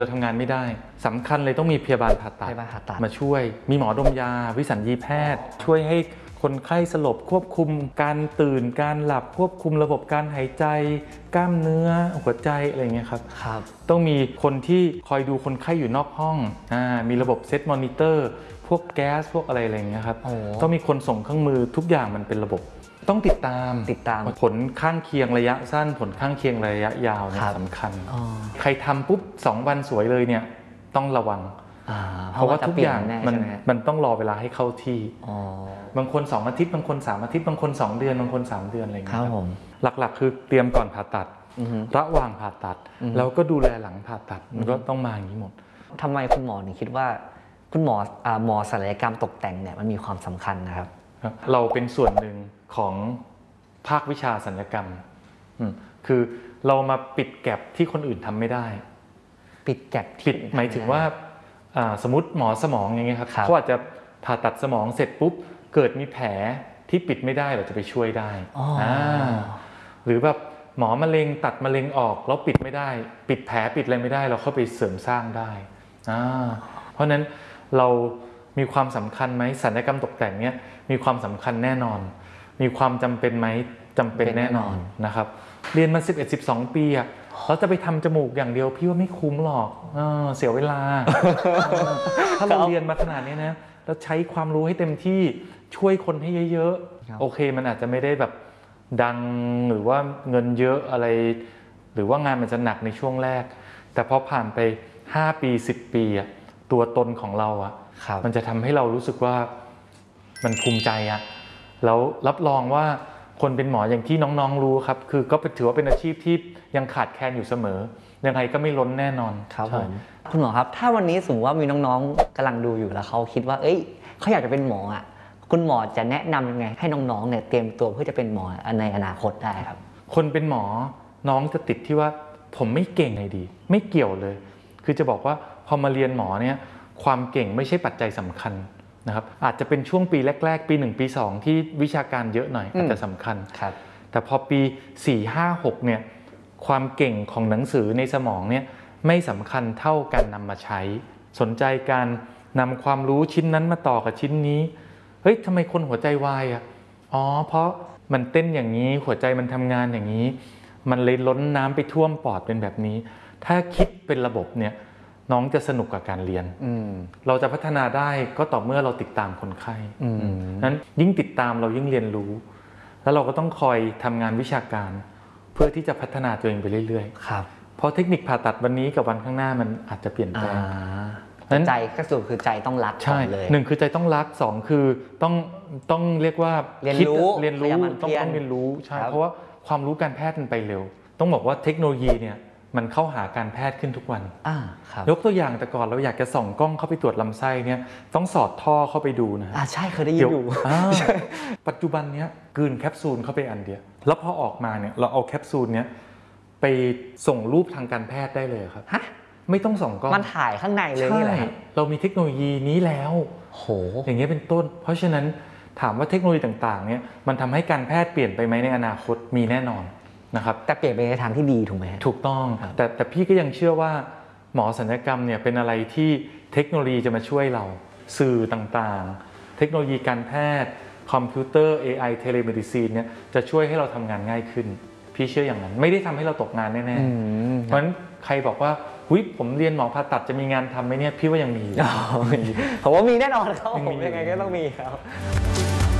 จะทำงานไม่ได้สำคัญเลยต้องมีพยาบาลผ่าตัดมาช่วยมีหมอดมยาวิสัญญีแพทย์ช่วยให้คนไข้สลบควบคุมการตื่นการหลับควบคุมระบบการหายใจกล้ามเนื้อหัวใจอะไรเงี้ยครับต้องมีคนที่คอยดูคนไข้อยู่นอกห้องมีระบบเซตมอนิเตอร์พวกแก๊สพวกอะไรเงี้ยครับต้องมีคนส่งเครื่องมือทุกอย่างมันเป็นระบบต้องติดตามผลข้างเคียงระยะสั้นผลข้างเคียงระยะยาวเนี่ยสำคัญใครทำปุ๊บ2 วันสวยเลยเนี่ยต้องระวังเพราะว่าทุกอย่างมันต้องรอเวลาให้เข้าที่บางคน2 อาทิตย์บางคน3 อาทิตย์บางคน2 เดือนบางคน3 เดือนอะไรอย่างเงี้ยหลักๆคือเตรียมก่อนผ่าตัดระหว่างผ่าตัดแล้วก็ดูแลหลังผ่าตัดมันก็ต้องมาอย่างนี้หมดทำไมคุณหมอถึงคิดว่าคุณหมอศัลยกรรมตกแต่งเนี่ยมันมีความสำคัญนะครับเราเป็นส่วนหนึ่งของภาควิชาศัลยกรรมคือเรามาปิดแก็บที่คนอื่นทำไม่ได้ปิดแก็บหมายถึงว่าสมมติหมอสมองอย่างเงี้ยครับเขาอาจจะผ่าตัดสมองเสร็จปุ๊บเกิดมีแผลที่ปิดไม่ได้เราจะไปช่วยได้หรือแบบหมอมะเร็งตัดมะเร็งออกแล้วปิดไม่ได้ปิดแผลปิดอะไรไม่ได้เราเข้าไปเสริมสร้างได้เพราะนั้นเรามีความสำคัญไหมศัลยกรรมตกแต่งเนี้ยมีความสำคัญแน่นอนมีความจำเป็นไหมจำเป็นแน่นอนนะครับเรียนมา11-12 ปีอะเราจะไปทำจมูกอย่างเดียวพี่ว่าไม่คุ้มหรอกเสียเวลา ถ้าเราเรียนมาขนาดนี้นะเราใช้ความรู้ให้เต็มที่ช่วยคนให้เยอะๆโอเคมันอาจจะไม่ได้แบบดังหรือว่าเงินเยอะอะไรหรือว่างานมันจะหนักในช่วงแรกแต่พอผ่านไป5 ปี10 ปีอะตัวตนของเราอะมันจะทำให้เรารู้สึกว่ามันภูมิใจอะแล้วรับรองว่าคนเป็นหมออย่างที่น้องๆรู้ครับคือก็ถือว่าเป็นอาชีพที่ยังขาดแคลนอยู่เสมอยังไงก็ไม่ล้นแน่นอนครับผมคุณหมอครับถ้าวันนี้สมมติว่ามีน้องๆกำลังดูอยู่แล้วเขาคิดว่าเขาอยากจะเป็นหมออ่ะคุณหมอจะแนะนำยังไงให้น้องๆเนี่ยเตรียมตัวเพื่อจะเป็นหมอในอนาคตได้ครับคนเป็นหมอน้องจะติดที่ว่าผมไม่เก่งไงดีไม่เกี่ยวเลยคือจะบอกว่าพอมาเรียนหมอเนี่ยความเก่งไม่ใช่ปัจจัยสำคัญนะครับอาจจะเป็นช่วงปีแรกๆปี1ปี2ที่วิชาการเยอะหน่อยอาจจะสำคัญแต่พอปี4 5 6เนี่ยความเก่งของหนังสือในสมองเนี่ยไม่สำคัญเท่าการนำมาใช้สนใจการนำความรู้ชิ้นนั้นมาต่อกับชิ้นนี้เฮ้ยทำไมคนหัวใจวายอ่ะเพราะมันเต้นอย่างนี้หัวใจมันทำงานอย่างนี้มันเลยล้นน้ำไปท่วมปอดเป็นแบบนี้ถ้าคิดเป็นระบบเนี่ยน้องจะสนุกกับการเรียนเราจะพัฒนาได้ก็ต่อเมื่อเราติดตามคนไข้นั้นยิ่งติดตามเรายิ่งเรียนรู้แล้วเราก็ต้องคอยทำงานวิชาการเพื่อที่จะพัฒนาตัวเองไปเรื่อยๆครับเพราะเทคนิคผ่าตัดวันนี้กับวันข้างหน้ามันอาจจะเปลี่ยนแปลงใจก็สุดคือใจต้องรักก่อนเลย1คือใจต้องรัก2คือต้องเรียกว่าเรียนรู้ต้องเรียนรู้ใช่เพราะว่าความรู้การแพทย์มันไปเร็วต้องบอกว่าเทคโนโลยีเนี่ยมันเข้าหาการแพทย์ขึ้นทุกวันยกตัวอย่างแต่ก่อนเราอยากจะส่องกล้องเข้าไปตรวจลำไส้เนี่ยต้องสอดท่อเข้าไปดูนะใช่เคยได้ยินอยู่ปัจจุบันเนี้ยกลืนแคปซูลเข้าไปอันเดียวแล้วพอออกมาเนี่ยเราเอาแคปซูลเนี้ยไปส่งรูปทางการแพทย์ได้เลยครับไม่ต้องส่องกล้องมันถ่ายข้างในเลยนี่แหละเรามีเทคโนโลยีนี้แล้วอย่างเงี้ยเป็นต้นเพราะฉะนั้นถามว่าเทคโนโลยีต่างๆเนี่ยมันทำให้การแพทย์เปลี่ยนไปไหมในอนาคตมีแน่นอนนะครับแต่เปลี่ยนไปในทางที่ดีถูกไหมถูกต้องแต่พี่ก็ยังเชื่อว่าหมอศัลยกรรมเนี่ยเป็นอะไรที่เทคโนโลยีจะมาช่วยเราสื่อต่างๆเทคโนโลยีการแพทย์คอมพิวเตอร์ AI เทเลเมดิซีนเนี่ยจะช่วยให้เราทำงานง่ายขึ้นพี่เชื่ออย่างนั้นไม่ได้ทำให้เราตกงานแน่ๆเพราะฉะนั้นใครบอกว่าผมเรียนหมอผ่าตัดจะมีงานทำไหมเนี่ยพี่ว่ายังมีผมว่ามีแน่นอนครับผมยังไงก็ต้องมีครับ